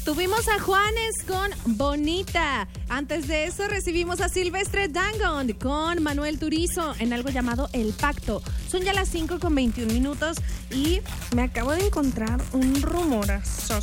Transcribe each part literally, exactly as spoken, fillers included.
Tuvimos a Juanes con Bonita. Antes de eso recibimos a Silvestre Dangond con Manuel Turizo en algo llamado El Pacto. Son ya las cinco con veintiún minutos y me acabo de encontrar un rumor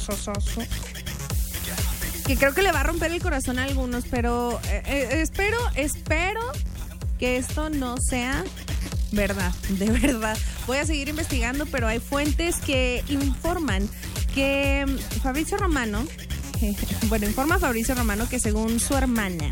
que creo que le va a romper el corazón a algunos, pero eh, eh, espero, espero que esto no sea verdad, de verdad. Voy a seguir investigando, pero hay fuentes que informan que Fabrizio Romano, eh, bueno, informa Fabrizio Romano que según su hermana,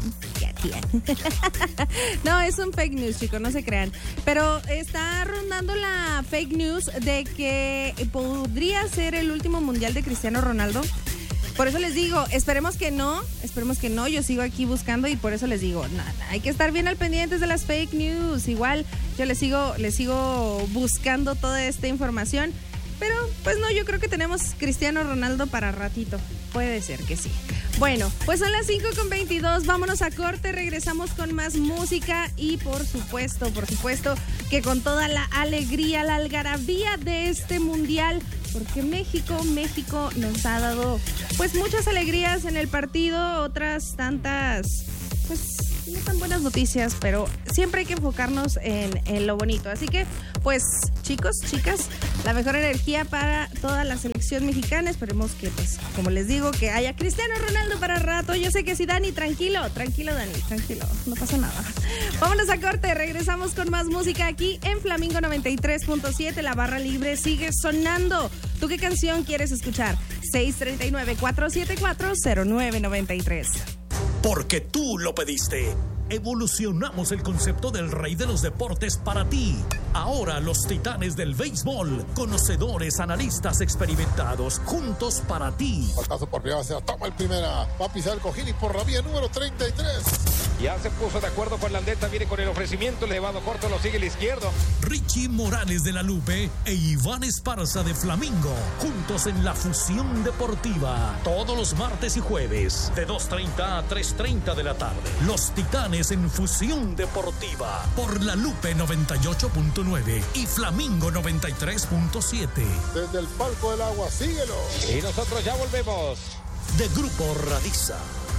no, es un fake news, chicos, no se crean, pero está rondando la fake news de que podría ser el último mundial de Cristiano Ronaldo. Por eso les digo, esperemos que no, esperemos que no, yo sigo aquí buscando y por eso les digo, nada, hay que estar bien al pendientes de las fake news. Igual yo les sigo, les sigo buscando toda esta información, pero pues no, yo creo que tenemos Cristiano Ronaldo para ratito, puede ser que sí. Bueno, pues son las cinco con veintidós, vámonos a corte, regresamos con más música y por supuesto, por supuesto que con toda la alegría, la algarabía de este mundial, porque México, México nos ha dado pues muchas alegrías en el partido, otras tantas, pues no tan buenas noticias, pero siempre hay que enfocarnos en, en lo bonito. Así que, pues, chicos, chicas, la mejor energía para toda la selección mexicana. Esperemos que, pues, como les digo, que haya Cristiano Ronaldo para rato. Yo sé que sí, Dani, tranquilo, tranquilo, Dani, tranquilo, no pasa nada. Vámonos a corte, regresamos con más música aquí en Flamingo noventa y tres punto siete. La barra libre sigue sonando. ¿Tú qué canción quieres escuchar? seis tres nueve, cuatro siete cuatro, cero nueve nueve tres. Porque tú lo pediste. Evolucionamos el concepto del rey de los deportes para ti. Ahora los titanes del béisbol, conocedores, analistas experimentados, juntos para ti. Pasazo por primera, se la toma el primera. Va a pisar el cojín y por la vía número treinta y tres. Ya se puso de acuerdo con la aldeta, viene con el ofrecimiento, el elevado corto lo sigue el izquierdo. Richie Morales de la Lupe e Iván Esparza de Flamingo, juntos en la fusión deportiva. Todos los martes y jueves, de dos treinta a tres treinta de la tarde. Los titanes en fusión deportiva, por la Lupe noventa y ocho punto nueve y Flamingo noventa y tres punto siete. Desde el palco del agua, síguelo. Y nosotros ya volvemos. De Grupo Radiza.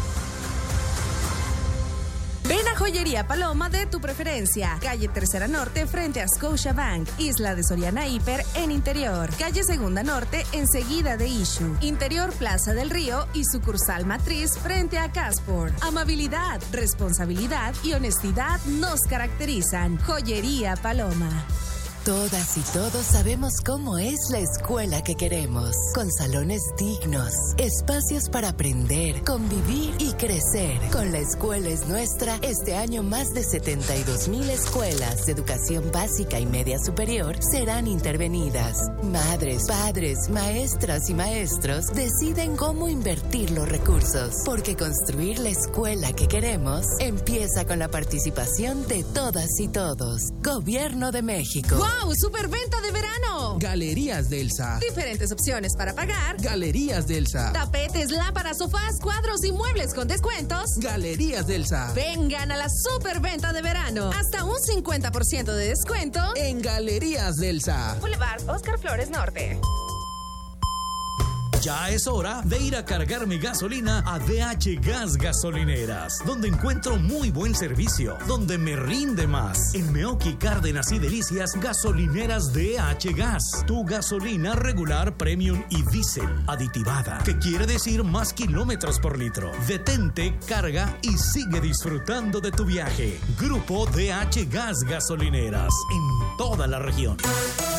Ven a Joyería Paloma de tu preferencia. Calle Tercera Norte frente a Scotiabank. Isla de Soriana Hiper en Interior. Calle Segunda Norte enseguida de Issue. Interior Plaza del Río y sucursal matriz frente a Caspor. Amabilidad, responsabilidad y honestidad nos caracterizan. Joyería Paloma. Todas y todos sabemos cómo es la escuela que queremos, con salones dignos, espacios para aprender, convivir y crecer. Con La Escuela es Nuestra, este año más de setenta y dos mil escuelas de educación básica y media superior serán intervenidas. Madres, padres, maestras y maestros deciden cómo invertir los recursos, porque construir la escuela que queremos empieza con la participación de todas y todos. Gobierno de México. ¡Wow! ¡Superventa de verano! Galerías Delsa. Diferentes opciones para pagar. Galerías Delsa. Tapetes, lámparas, sofás, cuadros y muebles con descuentos. Galerías Delsa. Vengan a la superventa de verano. Hasta un cincuenta por ciento de descuento en Galerías Delsa. Boulevard Oscar Flores Norte. Ya es hora de ir a cargar mi gasolina a D H Gas Gasolineras, donde encuentro muy buen servicio, donde me rinde más. En Meoqui, Cárdenas y Delicias, gasolineras D H Gas. Tu gasolina regular, premium y diésel aditivada, que quiere decir más kilómetros por litro. Detente, carga y sigue disfrutando de tu viaje. Grupo D H Gas Gasolineras, en toda la región.